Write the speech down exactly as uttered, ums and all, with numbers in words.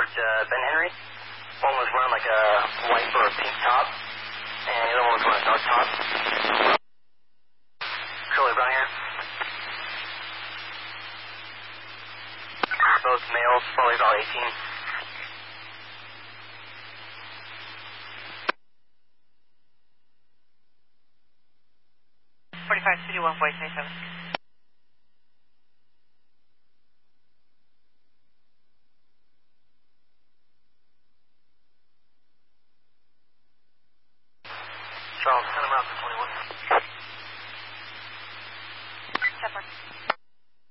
towards uh, Ben Henry. One was wearing like a white or a pink top, and the other one was wearing a dark top. Curly brown hair. Both males, probably about eighteen. forty-five City one forty twenty-seven. Charles, send him out for twenty-one.